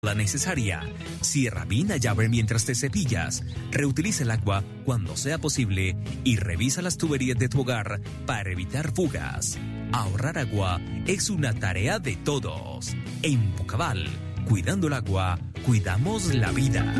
la necesaria. Cierra bien la llave mientras te cepillas. Reutiliza el agua cuando sea posible y revisa las tuberías de tu hogar para evitar fugas. Ahorrar agua es una tarea de todos. En Bucaval, cuidando el agua, cuidamos la vida.